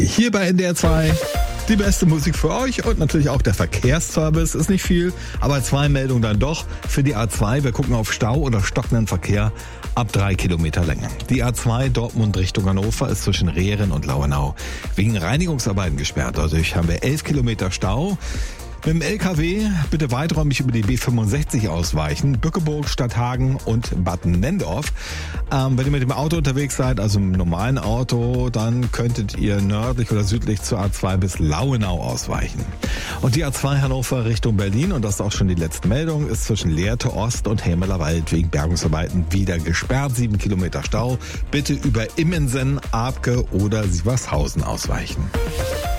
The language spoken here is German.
Hier bei NDR 2 die beste Musik für euch und natürlich auch der Verkehrsservice. Ist nicht viel, aber 2 Meldungen dann doch für die A2. Wir gucken auf Stau oder stockenden Verkehr ab 3 Kilometer Länge. Die A2 Dortmund Richtung Hannover ist zwischen Rehren und Lauenau wegen Reinigungsarbeiten gesperrt. Dadurch haben wir 11 Kilometer Stau. Mit dem LKW bitte weiträumig über die B65 ausweichen. Bückeburg, Stadthagen und Bad Nendorf. Wenn ihr mit dem Auto unterwegs seid, also im normalen Auto, dann könntet ihr nördlich oder südlich zur A2 bis Lauenau ausweichen. Und die A2 Hannover Richtung Berlin, und das ist auch schon die letzte Meldung, ist zwischen Lehrte Ost und Helmeler Wald wegen Bergungsarbeiten wieder gesperrt. 7 Kilometer Stau. Bitte über Immensen, Abke oder Sievershausen ausweichen.